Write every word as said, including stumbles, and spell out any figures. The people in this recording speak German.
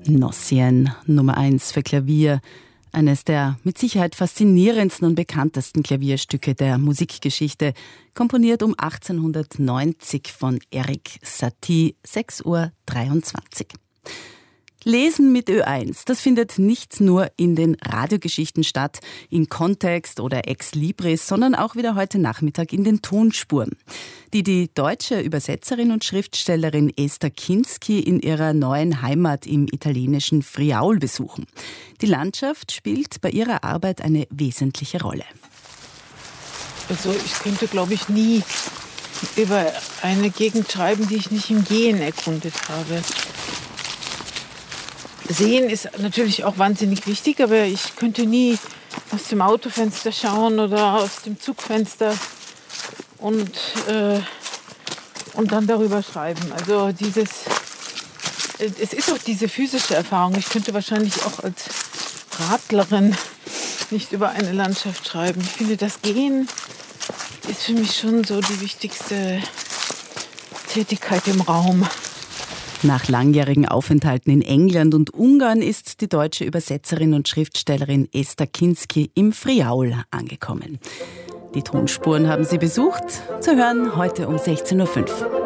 Gnossienne Nummer eins für Klavier. Eines der mit Sicherheit faszinierendsten und bekanntesten Klavierstücke der Musikgeschichte, komponiert um achtzehnhundertneunzig von Erik Satie, sechs Uhr dreiundzwanzig. Lesen mit Ö eins, das findet nicht nur in den Radiogeschichten statt, im Kontext oder ex libris, sondern auch wieder heute Nachmittag in den Tonspuren, die die deutsche Übersetzerin und Schriftstellerin Esther Kinsky in ihrer neuen Heimat im italienischen Friaul besuchen. Die Landschaft spielt bei ihrer Arbeit eine wesentliche Rolle. Also ich könnte, glaube ich, nie über eine Gegend schreiben, die ich nicht im Gehen erkundet habe. Sehen ist natürlich auch wahnsinnig wichtig, aber ich könnte nie aus dem Autofenster schauen oder aus dem Zugfenster und, äh, und dann darüber schreiben. Also dieses, es ist auch diese physische Erfahrung. Ich könnte wahrscheinlich auch als Radlerin nicht über eine Landschaft schreiben. Ich finde, das Gehen ist für mich schon so die wichtigste Tätigkeit im Raum. Nach langjährigen Aufenthalten in England und Ungarn ist die deutsche Übersetzerin und Schriftstellerin Esther Kinsky im Friaul angekommen. Die Tonspuren haben sie besucht, zu hören heute um sechzehn Uhr fünf.